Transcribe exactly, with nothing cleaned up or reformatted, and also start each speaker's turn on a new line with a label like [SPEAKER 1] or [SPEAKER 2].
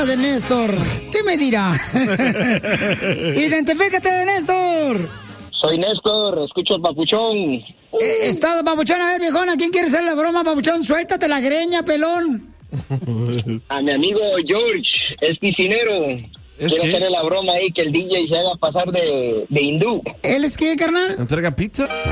[SPEAKER 1] cara de Néstor. ¿Qué me dirá? Identifícate, Néstor.
[SPEAKER 2] Soy Néstor, escucho el papuchón.
[SPEAKER 1] Eh, Estado papuchón, a ver, viejona, ¿quién quiere hacer la broma, papuchón? Suéltate la greña, pelón.
[SPEAKER 2] A mi amigo George, es piscinero.
[SPEAKER 3] ¿Es
[SPEAKER 2] Quiero
[SPEAKER 3] qué?
[SPEAKER 2] hacerle la broma ahí que el D J se haga pasar de, de hindú.
[SPEAKER 1] ¿Él es qué, carnal?
[SPEAKER 3] ¿Entrega pizza?